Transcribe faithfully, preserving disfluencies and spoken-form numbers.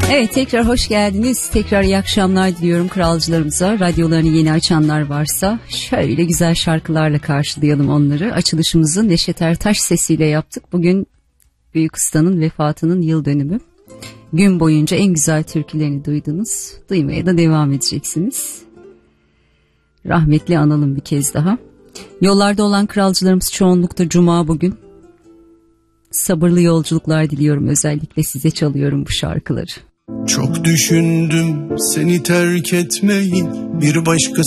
Evet, tekrar hoş geldiniz. Tekrar iyi akşamlar diliyorum kralcılarımıza. Radyolarını yeni açanlar varsa şöyle güzel şarkılarla karşılayalım onları. Açılışımızı Neşet Ertaş sesiyle yaptık. Bugün Büyük Usta'nın vefatının yıl dönümü. Gün boyunca en güzel türkülerini duydunuz. Duymaya da devam edeceksiniz. Rahmetli analım bir kez daha. Yollarda olan kralcılarımız çoğunlukta cuma bugün. Sabırlı yolculuklar diliyorum, özellikle size çalıyorum bu şarkıları. Çok düşündüm seni terk etmeyi, bir başka